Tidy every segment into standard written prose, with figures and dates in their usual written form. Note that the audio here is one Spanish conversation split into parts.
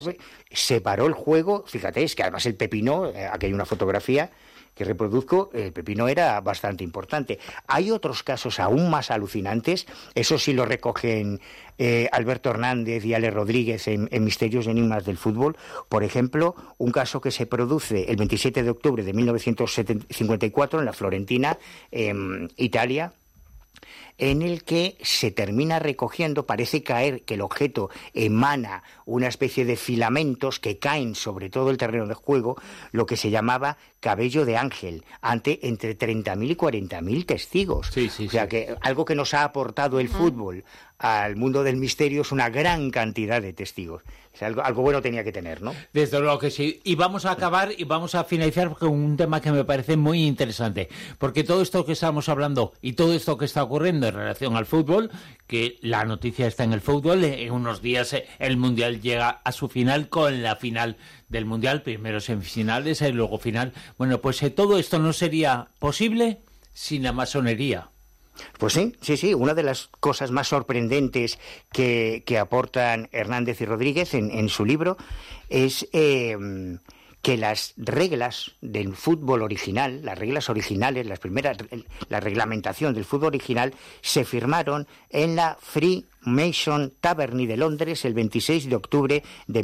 Se paró el juego, fíjate, es que además el pepino, aquí hay una fotografía que reproduzco, el pepino era bastante importante. Hay otros casos aún más alucinantes, eso sí lo recogen Alberto Hernández y Ale Rodríguez en Misterios y Enigmas del Fútbol. Por ejemplo, un caso que se produce el 27 de octubre de 1954 en la Florentina, Italia, en el que se termina recogiendo, parece caer que el objeto emana una especie de filamentos que caen sobre todo el terreno de juego, lo que se llamaba cabello de ángel, ante entre 30.000 y 40.000 testigos. Sí, o sea, que algo que nos ha aportado el fútbol al mundo del misterio es una gran cantidad de testigos. O sea, algo bueno tenía que tener, ¿no? Desde luego que sí. Y vamos a acabar y vamos a finalizar con un tema que me parece muy interesante. Porque todo esto que estamos hablando y todo esto que está ocurriendo en relación al fútbol, que la noticia está en el fútbol, en unos días el Mundial llega a su final con la final del Mundial, primero semifinales y luego final. Bueno, pues todo esto no sería posible sin la masonería. Pues sí, una de las cosas más sorprendentes que aportan Hernández y Rodríguez en su libro es que las reglas del fútbol original, las reglas originales, la reglamentación del fútbol original, se firmaron en la Freemason Taverny de Londres el 26 de octubre de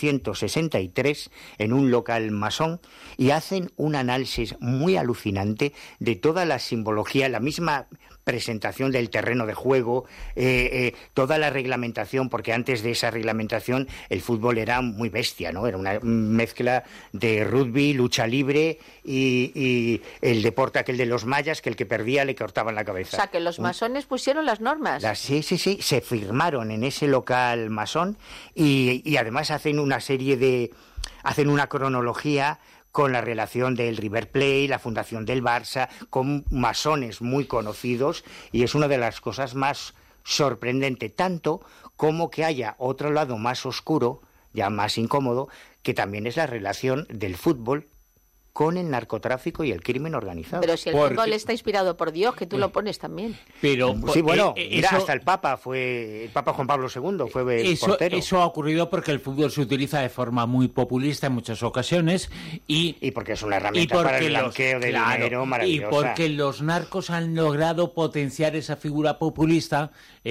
1863 en un local masón, y hacen un análisis muy alucinante de toda la simbología, la misma presentación del terreno de juego, toda la reglamentación, porque antes de esa reglamentación el fútbol era muy bestia, ¿no? Era una mezcla de rugby, lucha libre y el deporte aquel de los mayas, que el que perdía le cortaban la cabeza. O sea, que los masones pusieron las normas. Sí, se firmaron en ese local masón y además hacen una cronología con la relación del River Plate, la fundación del Barça, con masones muy conocidos, y es una de las cosas más sorprendentes, tanto como que haya otro lado más oscuro, ya más incómodo, que también es la relación del fútbol con el narcotráfico y el crimen organizado. Pero si el fútbol está inspirado por Dios, que tú lo pones también. Pero sí, bueno, mira, hasta el Papa Juan Pablo II fue portero. Eso ha ocurrido porque el fútbol se utiliza de forma muy populista en muchas ocasiones y porque es una herramienta para el blanqueo de dinero maravillosa. Y porque los narcos han logrado potenciar esa figura populista,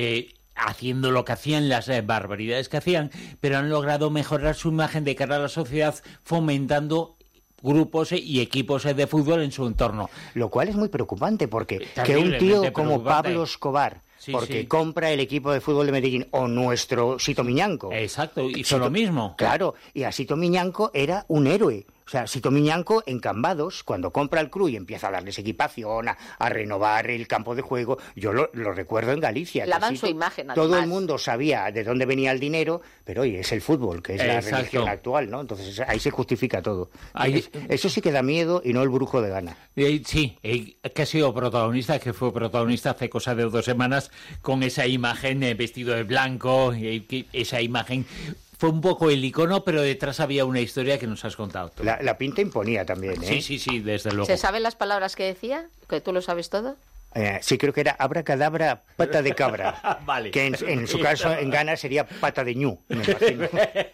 haciendo lo que hacían, las barbaridades que hacían, pero han logrado mejorar su imagen de cara a la sociedad, fomentando grupos y equipos de fútbol en su entorno. Lo cual es muy preocupante, porque que un tío como Pablo Escobar, compra el equipo de fútbol de Medellín, o nuestro Sito Miñanco. Exacto, hizo lo mismo. Claro, y a Sito Miñanco era un héroe. O sea, Sito Miñanco en Cambados, cuando compra el club y empieza a darles equipación, a renovar el campo de juego, yo lo recuerdo en Galicia. Lavan su imagen, además. Todo el mundo sabía de dónde venía el dinero, pero oye, es el fútbol, que es la religión actual, ¿no? Entonces ahí se justifica todo. Eso sí que da miedo, y no el brujo de Ghana. Sí, que ha sido protagonista, que fue protagonista hace cosa de 2 semanas, con esa imagen vestido de blanco, esa imagen. Fue un poco el icono, pero detrás había una historia que nos has contado tú. La pinta imponía también, ¿eh? Sí, desde luego. ¿Se saben las palabras que decía? ¿Que tú lo sabes todo? Sí, creo que era abracadabra, pata de cabra. Vale. Que en su caso, en Ghana, sería pata de ñu, me imagino.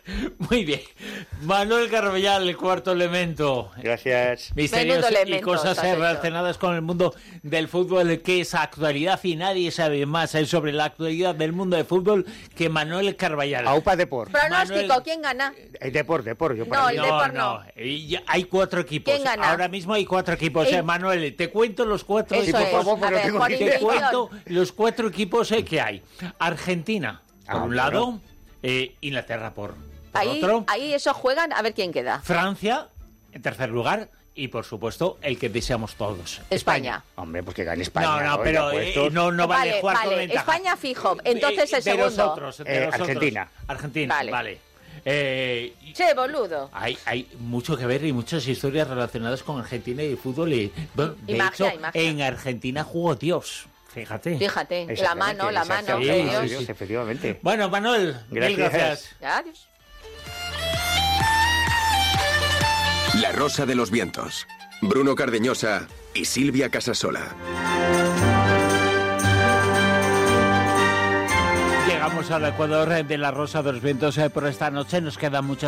Muy bien. Manuel Carballal, el cuarto elemento. Gracias. Misterios y cosas relacionadas con el mundo del fútbol, que es actualidad, y nadie sabe más sobre la actualidad del mundo del fútbol que Manuel Carballal. Aupa Depor. Pronóstico, ¿quién gana? Depor. No, el Depor no. Hay 4 equipos. ¿Quién gana? Ahora mismo hay 4 equipos. Manuel, te cuento los 4 equipos. Por favor, te cuento los 4 equipos que hay. Argentina, por un lado, Inglaterra por otro. Ahí esos juegan a ver quién queda. Francia, en tercer lugar. Y, por supuesto, el que deseamos todos. España. Hombre, pues que gane España. No, pero no vale jugar con ventaja. España fijo. Entonces el segundo. Nosotros, Argentina. Vale. Che, boludo. Hay mucho que ver y muchas historias relacionadas con Argentina y el fútbol. De hecho, en Argentina jugó Dios. Fíjate, la mano. Sí, efectivamente. Bueno, Manuel, gracias. Adiós. La Rosa de los Vientos. Bruno Cardeñosa y Silvia Casasola. Llegamos llegamos al Ecuador de la Rosa de los Vientos por esta noche. Nos quedan muchas